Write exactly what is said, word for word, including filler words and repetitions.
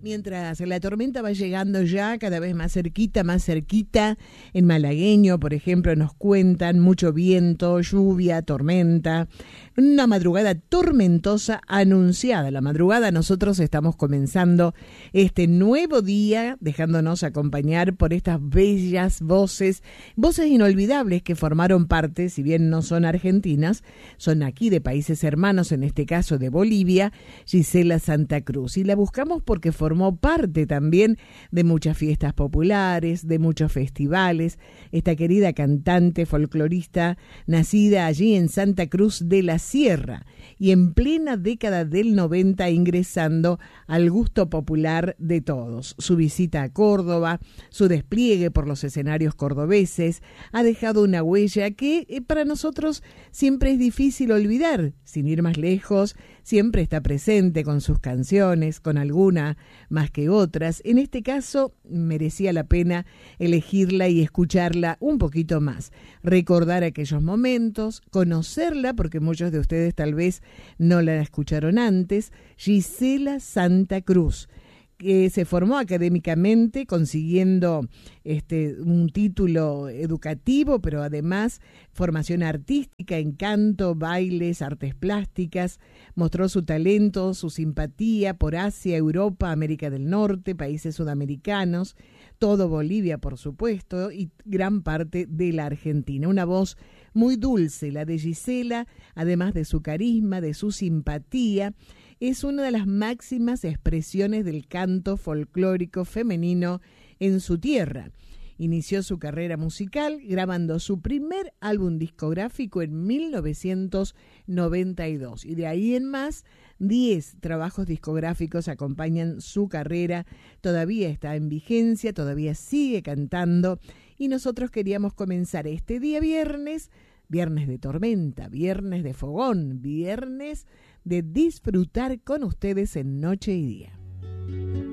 Mientras la tormenta va llegando ya cada vez más cerquita, más cerquita, en malagueño, por ejemplo, nos cuentan mucho viento, lluvia, tormenta, una madrugada tormentosa anunciada. La madrugada nosotros estamos comenzando este nuevo día, dejándonos acompañar por estas bellas voces, voces inolvidables que formaron parte, si bien no son argentinas, son aquí de países hermanos, en este caso de Bolivia, Gisela Santa Cruz. Y la buscamos porque formó parte también de muchas fiestas populares, de muchos festivales. Esta querida cantante folclorista, nacida allí en Santa Cruz de la Sierra y en plena década del noventa ingresando al gusto popular de todos. Su visita a Córdoba, su despliegue por los escenarios cordobeses, ha dejado una huella que eh, para nosotros siempre es difícil olvidar. Sin ir más lejos, siempre está presente con sus canciones, con alguna más que otras. En este caso, merecía la pena elegirla y escucharla un poquito más. Recordar aquellos momentos, conocerla, porque muchos de ustedes tal vez no la escucharon antes. Gisela Santa Cruz, que se formó académicamente consiguiendo este un título educativo, pero además formación artística en canto, bailes, artes plásticas. Mostró su talento, su simpatía por Asia, Europa, América del Norte, países sudamericanos, todo Bolivia, por supuesto, y gran parte de la Argentina. Una voz muy dulce, la de Gisela, además de su carisma, de su simpatía. Es una de las máximas expresiones del canto folclórico femenino en su tierra. Inició su carrera musical grabando su primer álbum discográfico en mil novecientos noventa y dos y de ahí en más diez trabajos discográficos acompañan su carrera. Todavía está en vigencia, todavía sigue cantando y nosotros queríamos comenzar este día viernes, viernes de tormenta, viernes de fogón, viernes de disfrutar con ustedes en noche y día.